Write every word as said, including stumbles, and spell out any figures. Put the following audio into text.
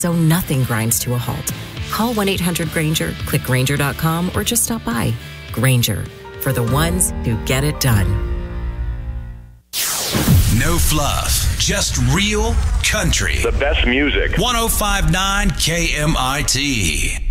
so nothing grinds to a halt. Call one eight hundred Grainger, click Grainger dot com, or just stop by. Grainger, for the ones who get it done. No fluff, just real country. The best music. one oh five point nine K M I T.